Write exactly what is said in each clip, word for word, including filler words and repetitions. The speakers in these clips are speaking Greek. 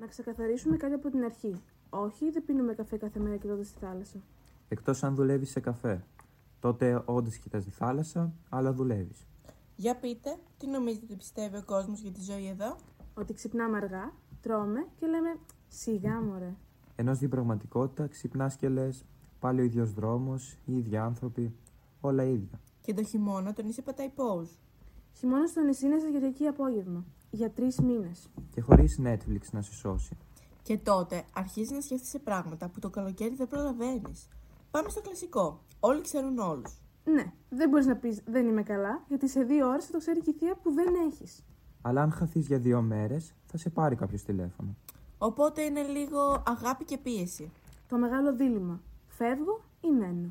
Να ξεκαθαρίσουμε κάτι από την αρχή. Όχι, δεν πίνουμε καφέ κάθε μέρα κοιτώντας τη θάλασσα. Εκτός αν δουλεύεις σε καφέ. Τότε όντως κοιτάς τη θάλασσα, αλλά δουλεύεις. Για πείτε, τι νομίζετε ότι πιστεύει ο κόσμος για τη ζωή εδώ? Ότι ξυπνάμε αργά, τρώμε και λέμε σιγά μωρέ. Ενώ στην πραγματικότητα ξυπνάς και λες πάλι ο ίδιος δρόμος, οι ίδιοι άνθρωποι, όλα ίδια. Και το χειμώνα το νησί πατάει pause. Χειμώνα στο νησί είναι Σαββατοκύριακο απόγευμα. Για τρεις μήνες. Και χωρίς Netflix να σε σώσει. Και τότε αρχίζει να σκέφτεσαι πράγματα που το καλοκαίρι δεν προλαβαίνεις. Πάμε στο κλασικό. Όλοι ξέρουν όλους. Ναι, δεν μπορείς να πεις δεν είμαι καλά, γιατί σε δύο ώρες θα το ξέρει και η θεία που δεν έχεις. Αλλά αν χαθείς για δύο μέρες, θα σε πάρει κάποιος τηλέφωνο. Οπότε είναι λίγο αγάπη και πίεση. Το μεγάλο δίλημμα. Φεύγω ή μένω.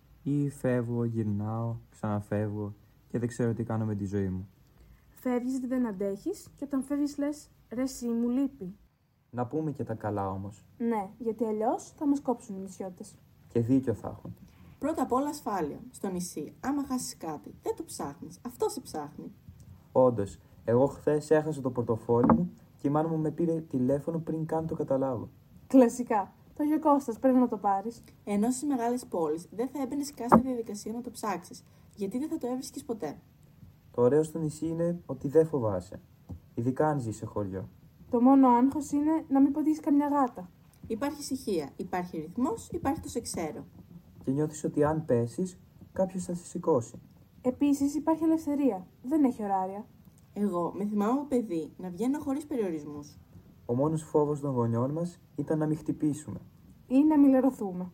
Ή φεύγω, γυρνάω, ξαναφεύγω και δεν ξέρω τι κάνω με τη ζωή μου. Φεύγεις γιατί δεν αντέχεις και όταν φεύγεις λες ρε εσύ μου λείπει. Να πούμε και τα καλά όμως. Ναι, γιατί αλλιώς θα μας κόψουν οι νησιώτες. Και δίκιο θα έχουν. Πρώτα απ' όλα ασφάλεια. Στο νησί, άμα χάσεις κάτι, δεν το ψάχνεις. Αυτό σε ψάχνει. Όντως, εγώ χθες έχασα το πορτοφόλι μου και η μάνα μου με πήρε τηλέφωνο πριν καν το καταλάβω. Κλασικά. Το είχε ο Κώστας, πρέπει να το πάρεις. Ενώ στις μεγάλες πόλεις δεν θα έμπαινες καν στη διαδικασία να το ψάξεις, γιατί δεν θα το έβρισκες ποτέ. Το ωραίο στο νησί είναι ότι δεν φοβάσαι. Ειδικά αν ζεις σε χωριό. Το μόνο άγχος είναι να μην πατήσεις καμιά γάτα. Υπάρχει ησυχία, υπάρχει ρυθμός, υπάρχει το σε ξέρω. Και νιώθεις ότι αν πέσεις, κάποιος θα σε σηκώσει. Επίσης υπάρχει ελευθερία. Δεν έχει ωράρια. Εγώ με θυμάμαι από παιδί να βγαίνω χωρίς περιορισμούς. Ο μόνος φόβος των γονιών μας ήταν να μην χτυπήσουμε. Ή να μην λερωθούμε.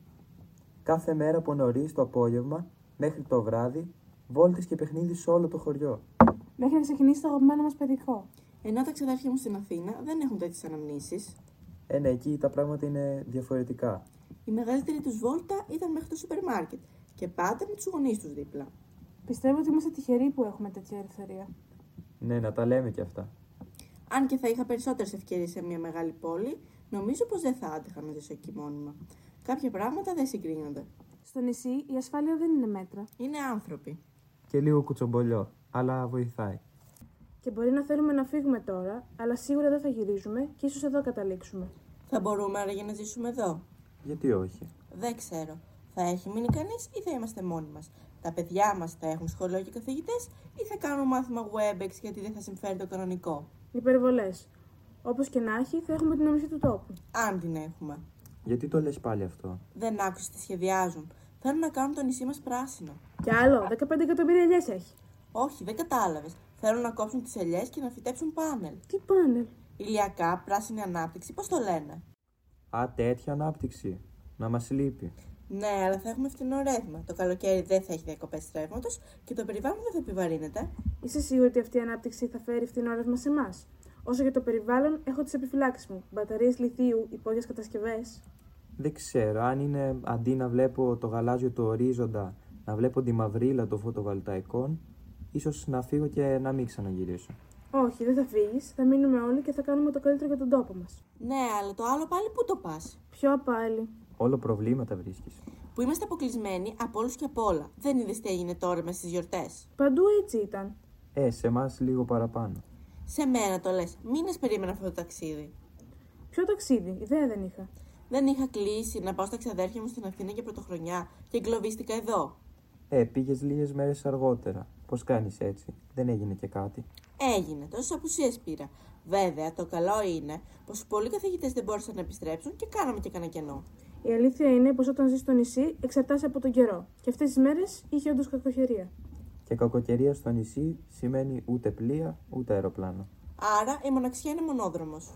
Κάθε μέρα από νωρίς το απόγευμα μέχρι το βράδυ, βόλτες και παιχνίδι σε όλο το χωριό. Μέχρι να ξεκινήσει το αγαπημένο μας παιδικό. Ενώ τα ξαδέρφια μου στην Αθήνα δεν έχουν τέτοιες αναμνήσεις. Ε, ναι, εκεί τα πράγματα είναι διαφορετικά. Η μεγαλύτερη τους βόλτα ήταν μέχρι το σούπερ μάρκετ και πάντα με τους γονείς τους δίπλα. Πιστεύω ότι είμαστε τυχεροί που έχουμε τέτοια ελευθερία. Ναι, να τα λέμε και αυτά. Αν και θα είχα περισσότερες ευκαιρίες σε μια μεγάλη πόλη, νομίζω πως δεν θα άντεχα να ζήσω εκεί μόνιμα. Κάποια πράγματα δεν συγκρίνονται. Στο νησί η ασφάλεια δεν είναι μέτρα. Είναι άνθρωποι. Και λίγο κουτσομπολιό, αλλά βοηθάει. Και μπορεί να θέλουμε να φύγουμε τώρα, αλλά σίγουρα δεν θα γυρίζουμε και ίσως εδώ καταλήξουμε. Θα μπορούμε άραγε να ζήσουμε εδώ? Γιατί όχι. Δεν ξέρω. Θα έχει μείνει κανείς ή θα είμαστε μόνοι μας? Τα παιδιά μας θα έχουν σχολείο και καθηγητές ή θα κάνουν μάθημα Webex γιατί δεν θα συμφέρει το κανονικό? Υπερβολές. Όπως και να έχει, θα έχουμε την νομισή του τόπου. Αν την έχουμε. Γιατί το λες πάλι αυτό? Δεν άκουσες τι σχεδιάζουν. Θέλουν να κάνουν το νησί μας πράσινο. Κι άλλο, δεκαπέντε εκατομμύρια ελιές έχει. Όχι, δεν κατάλαβες. Θέλουν να κόψουν τις ελιές και να φυτέψουν πάνελ. Τι πάνελ? Ηλιακά, πράσινη ανάπτυξη, πώς το λένε? Α, τέτοια ανάπτυξη. Να μας λείπει. Ναι, αλλά θα έχουμε φθηνό ρεύμα. Το καλοκαίρι δεν θα έχει διακοπές ρεύματος και το περιβάλλον δεν θα επιβαρύνεται. Είσαι σίγουρη ότι αυτή η ανάπτυξη θα φέρει φθηνό ρεύμα σε εμάς? Όσο για το περιβάλλον, έχω τις επιφυλάξεις μου. Μπαταρίες λιθίου, υπόγειες κατασκευές. Δεν ξέρω, αν είναι αντί να βλέπω το γαλάζιο του ορίζοντα, να βλέπω τη μαυρίλα των φωτοβολταϊκών, ίσως να φύγω και να μην ξαναγυρίσω. Όχι, δεν θα φύγεις. Θα μείνουμε όλοι και θα κάνουμε το καλύτερο για τον τόπο μας. Ναι, αλλά το άλλο πάλι πού το πας? Ποιο πάλι? Όλο προβλήματα βρίσκεις. Που είμαστε αποκλεισμένοι από όλους και από όλα. Δεν είδες τι έγινε τώρα μες στις γιορτές? Παντού έτσι ήταν. Ε, σε εμάς λίγο παραπάνω. Σε μένα το λες. Μήνες περίμενα αυτό το ταξίδι. Ποιο ταξίδι? Ιδέα δεν είχα. Δεν είχα κλείσει να πάω στα ξαδέρφια μου στην Αθήνα για πρωτοχρονιά και εγκλωβίστηκα εδώ. Ε, πήγες λίγες μέρες αργότερα. Πώς κάνεις έτσι? Δεν έγινε και κάτι. Έγινε, τόσες απουσίες πήρα. Βέβαια, το καλό είναι πως πολλοί καθηγητές δεν μπόρεσαν να επιστρέψουν και κάναμε και κανένα κενό. Η αλήθεια είναι πως όταν ζεις στο νησί εξαρτάσαι από τον καιρό. Και αυτές τις μέρες είχε όντως κακοκαιρία. Και κακοκαιρία στο νησί σημαίνει ούτε πλοία ούτε αεροπλάνο. Άρα η μοναξιά είναι μονόδρομος.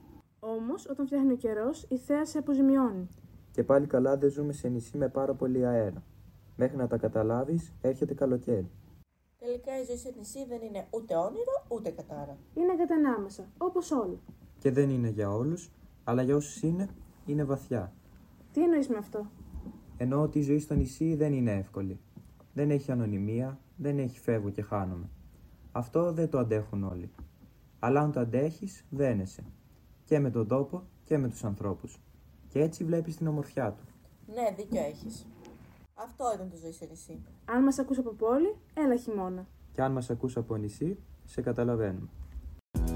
Όμως, όταν φτιάχνει ο καιρός, η θέα σε αποζημιώνει. Και πάλι καλά δεν ζούμε σε νησί με πάρα πολύ αέρα. Μέχρι να τα καταλάβεις, έρχεται καλοκαίρι. Τελικά η ζωή σε νησί δεν είναι ούτε όνειρο ούτε κατάρα. Είναι κατά ανάμεσα, όπως όλα. Και δεν είναι για όλους, αλλά για όσους είναι, είναι βαθιά. Τι εννοείς με αυτό? Εννοώ ότι η ζωή στο νησί δεν είναι εύκολη. Δεν έχει ανωνυμία, δεν έχει φεύγω και χάνομαι. Αυτό δεν το αντέχουν όλοι. Αλλά αν το αντέχεις, δένεσαι. Και με τον τόπο και με τους ανθρώπους. Και έτσι βλέπεις την ομορφιά του. Ναι, δίκιο έχεις. Αυτό ήταν το ζωή σε νησί. Αν μας ακούς από πόλη, έλα χειμώνα. Και αν μας ακούς από νησί, σε καταλαβαίνουμε.